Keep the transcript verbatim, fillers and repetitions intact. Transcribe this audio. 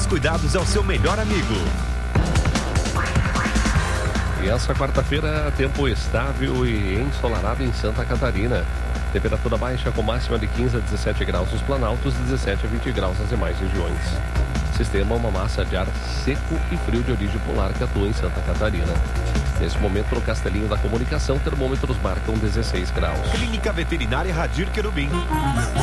Bons cuidados é o seu melhor amigo. E essa quarta-feira, tempo estável e ensolarado em Santa Catarina. Temperatura baixa com máxima de quinze a dezessete graus nos Planaltos, dezessete a vinte graus nas demais regiões. Sistema uma massa de ar seco e frio de origem polar que atua em Santa Catarina. Nesse momento, no Castelinho da Comunicação, termômetros marcam dezesseis graus. Clínica Veterinária Radir Querubim.